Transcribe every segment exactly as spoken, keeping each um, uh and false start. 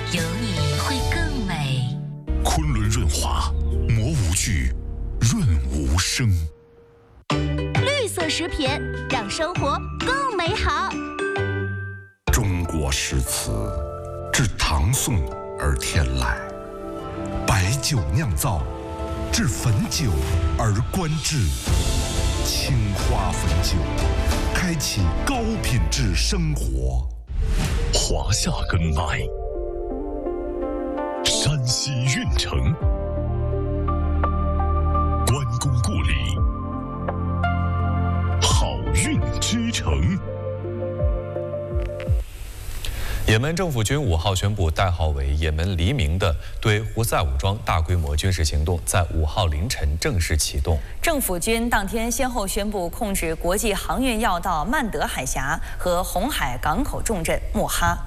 有你会更美。 昆仑润滑，磨无惧，润无声。 绿色食品让生活更美好。 中国诗词至唐宋而天来，白酒酿造至汾酒而观致。青花汾酒，开启高品质生活。华夏根麦，山西运城，关公故里，好运之城。 也门政府军五号宣布，代号为也门黎明的对胡塞武装大规模军事行动在五号凌晨正式启动。 政府军当天先后宣布控制国际航运要道曼德海峡和红海港口重镇穆哈。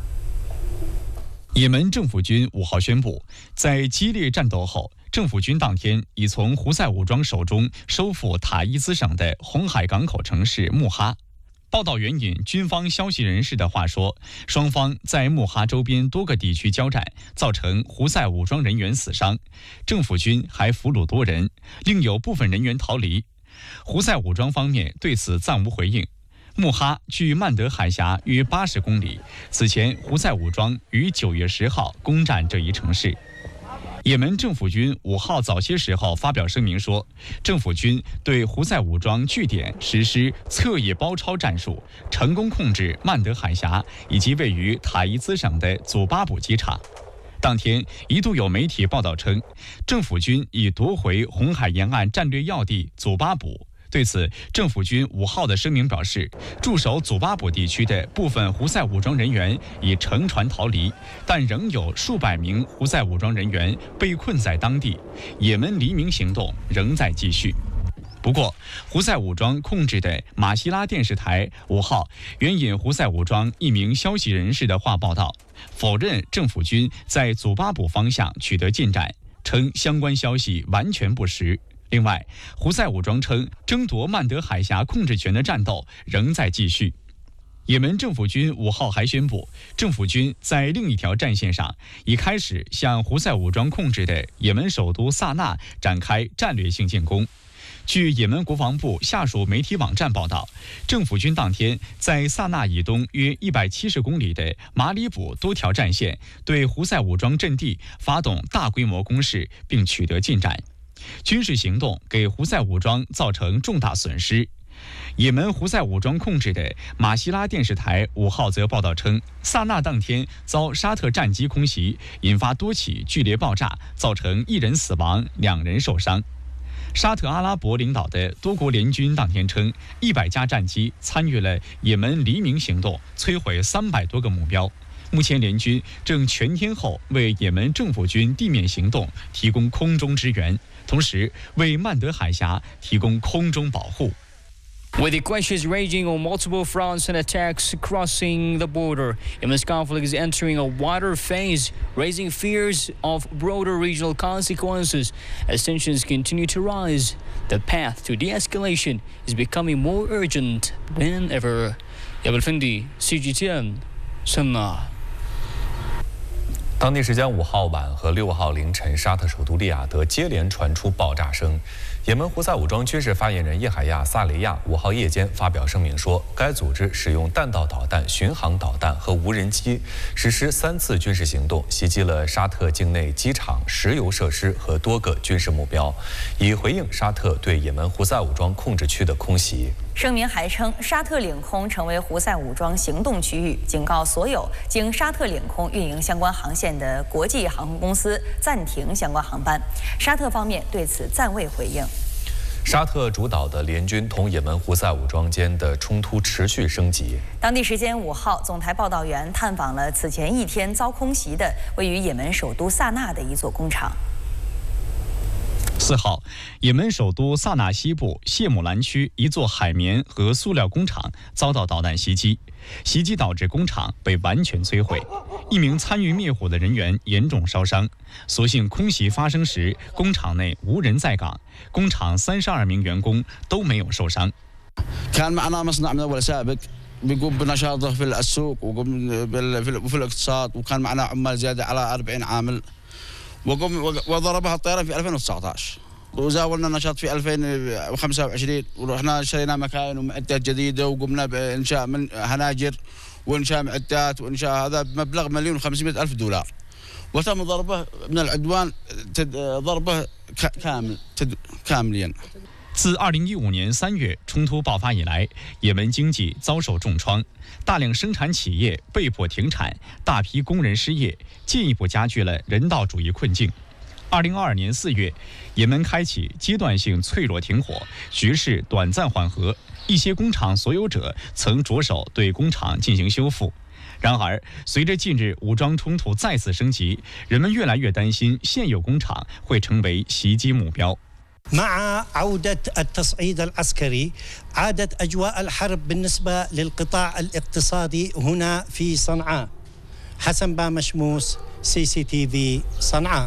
也门政府军五号宣布，在激烈战斗后，政府军当天已从胡塞武装手中收复塔伊兹省的红海港口城市穆哈。报道援引军方消息人士的话说，双方在穆哈周边多个地区交战，造成胡塞武装人员死伤，政府军还俘虏多人，另有部分人员逃离。胡塞武装方面对此暂无回应。穆哈距曼德海峡约八十公里，此前胡塞武装于九月十号攻占这一城市。也门政府军五号早些时候发表声明说，政府军对胡塞武装据点实施侧翼包抄战术，成功控制曼德海峡以及位于塔伊兹省的祖巴卜机场。当天一度有媒体报道称，政府军已夺回红海沿岸战略要地祖巴卜。对此，政府军五号的声明表示，驻守祖巴卜地区的部分胡塞武装人员已乘船逃离，但仍有数百名胡塞武装人员被困在当地，也门黎明行动仍在继续。不过，胡塞武装控制的马希拉电视台五号援引胡塞武装一名消息人士的话报道，否认政府军在祖巴卜方向取得进展，称相关消息完全不实。另外，胡塞武装称，争夺曼德海峡控制权的战斗仍在继续。也门政府军五号还宣布，政府军在另一条战线上已开始向胡塞武装控制的也门首都萨那展开战略性进攻。据也门国防部下属媒体网站报道，政府军当天在萨那以东约一百七十公里的马里卜多条战线对胡塞武装阵地发动大规模攻势，并取得进展。军事行动给胡塞武装造成重大损失。也门胡塞武装控制的马希拉电视台五号则报道称，萨那当天遭沙特战机空袭，引发多起剧烈爆炸，造成一人死亡，两人受伤。沙特阿拉伯领导的多国联军当天称，一百架战机参与了也门黎明行动，摧毁三百多个目标。目前联军正全天候为也门政府军地面行动提供空中支援，同时为曼德海峡提供空中保护。 With the questions raging on multiple fronts and attacks crossing the border, Yemen's conflict is entering a wider phase, raising fears of broader regional consequences as tensions continue to rise. The path to de-escalation is becoming more urgent than ever. Yabal Fendi, C G T N, Sanaa。 当地时间五号晚和六号凌晨，沙特首都利雅得接连传出爆炸声。也门胡塞武装军事发言人叶海亚·萨雷亚五号夜间发表声明说，该组织使用弹道导弹、巡航导弹和无人机实施三次军事行动，袭击了沙特境内机场、石油设施和多个军事目标，以回应沙特对也门胡塞武装控制区的空袭。 声明还称，沙特领空成为胡塞武装行动区域，警告所有经沙特领空运营相关航线的国际航空公司暂停相关航班。沙特方面对此暂未回应。 沙特主导的联军同也门胡塞武装间的冲突持续升级。 当地时间五号，总台报道员探访了此前一天遭空袭的位于也门首都萨那的一座工厂。 四号，也门首都萨那西部谢姆兰区一座海绵和塑料工厂遭到导弹袭击，袭击导致工厂被完全摧毁，一名参与灭火的人员严重烧伤。所幸空袭发生时，工厂内无人在岗，工厂三十二名员工都没有受伤。 كان معنا مصنع من أول سابق بيقوم بنشاطه في السوق وقوم في الاقتصاد وكان معنا عمال زياده على أربعين عامل وقوم وضربها الطيران في ألفين وتسعة عشر وزاولنا نشاط في ألفين وخمسة وعشرين ورحنا شرينا مكاين ومعدات جديده وقمنا بانشاء من هناجر وانشاء معدات وانشاء هذا بمبلغ مليون وخمسمائة الف دولار وتم ضربه من العدوان ضربه كامل كامليا。 自二零一五年三月冲突爆发以来，也门经济遭受重创，大量生产企业被迫停产，大批工人失业，进一步加剧了人道主义困境。二零二二年四月，也门开启阶段性脆弱停火，局势短暂缓和，一些工厂所有者曾着手对工厂进行修复。然而，随着近日武装冲突再次升级，人们越来越担心现有工厂会成为袭击目标。 مع عودة التصعيد العسكري عادت أجواء الحرب بالنسبة للقطاع الاقتصادي هنا في صنعاء. حسن بامشموس سي سي تي في صنعاء。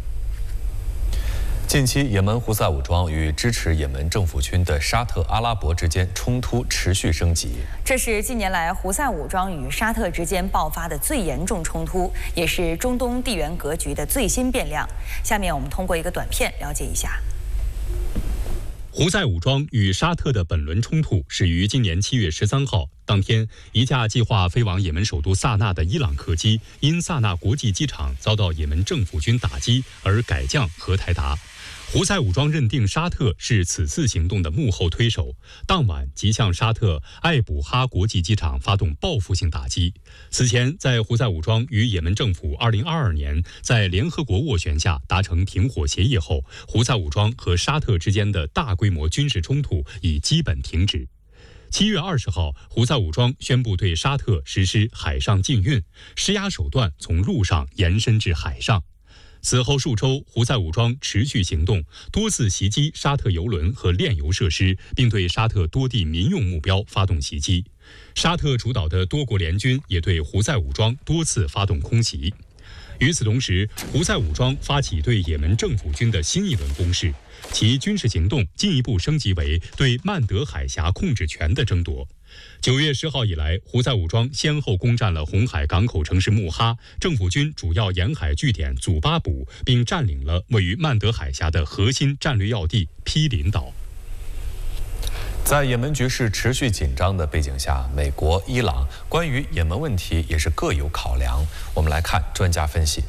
近期，也门胡塞武装与支持也门政府军的沙特阿拉伯之间冲突持续升级。 这是近年来胡塞武装与沙特之间爆发的最严重冲突，也是中东地缘格局的最新变量。下面我们通过一个短片了解一下。 胡塞武装与沙特的本轮冲突始于今年七月十三号。当天，一架计划飞往也门首都萨那的伊朗客机，因萨那国际机场遭到也门政府军打击而改降荷台达。胡塞武装认定沙特是此次行动的幕后推手，当晚即向沙特艾卜哈国际机场发动报复性打击。此前，在胡塞武装与也门政府二零二二年在联合国斡旋下达成停火协议后，胡塞武装和沙特之间的大规模军事冲突已基本停止。七月二十号，胡塞武装宣布对沙特实施海上禁运，施压手段从陆上延伸至海上。此后数周，胡塞武装持续行动，多次袭击沙特油轮和炼油设施，并对沙特多地民用目标发动袭击。沙特主导的多国联军也对胡塞武装多次发动空袭。与此同时，胡塞武装发起对也门政府军的新一轮攻势，其军事行动进一步升级为对曼德海峡控制权的争夺。九月十号以来，胡塞武装先后攻占了红海港口城市穆哈，政府军主要沿海据点祖巴卜，并占领了位于曼德海峡的核心战略要地毗邻岛。 在也门局势持续紧张的背景下，美国、伊朗关于也门问题也是各有考量。我们来看专家分析。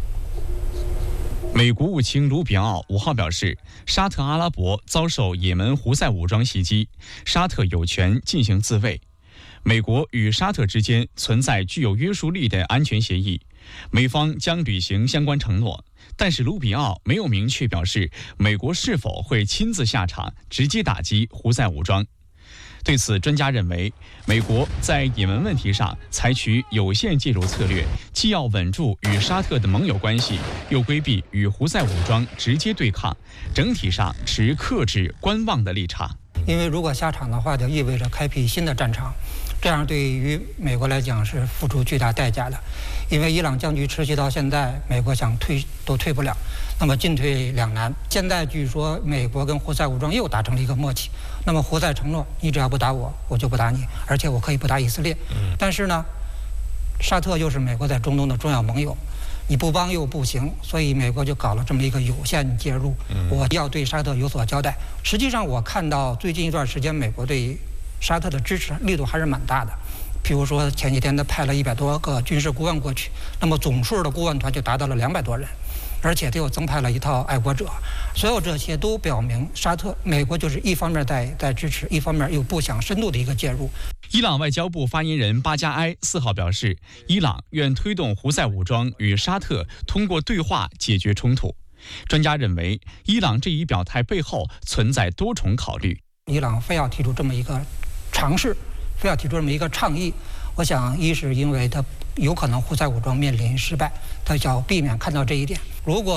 美国务卿卢比奥五号表示，沙特阿拉伯遭受也门胡塞武装袭击，沙特有权进行自卫。美国与沙特之间存在具有约束力的安全协议，美方将履行相关承诺。但是卢比奥没有明确表示美国是否会亲自下场直接打击胡塞武装。对此，专家认为，美国在也门问题上采取有限介入策略，既要稳住与沙特的盟友关系，又规避与胡塞武装直接对抗，整体上持克制观望的立场。 因为如果下场的话，就意味着开辟新的战场，这样对于美国来讲是付出巨大代价的。因为伊朗僵局持续到现在，美国想退都退不了，那么进退两难。现在据说美国跟胡塞武装又达成了一个默契，那么胡塞承诺，你只要不打我，我就不打你，而且我可以不打以色列。但是呢，沙特又是美国在中东的重要盟友，你不帮又不行，所以美国就搞了这么一个有限介入，我要对沙特有所交代。实际上，我看到最近一段时间，美国对沙特的支持力度还是蛮大的。譬如说，前几天他派了一百多个军事顾问过去，那么总数的顾问团就达到了两百多人，而且他又增派了一套爱国者。所有这些都表明，沙特美国就是一方面在在支持，一方面又不想深度的一个介入。 伊朗外交部发言人巴加埃四号表示，伊朗愿推动胡塞武装与沙特通过对话解决冲突。专家认为，伊朗这一表态背后存在多重考虑。 伊朗非要提出这么一个尝试，非要提出这么一个倡议，我想一是因为他有可能胡塞武装面临失败，他想避免看到这一点。如果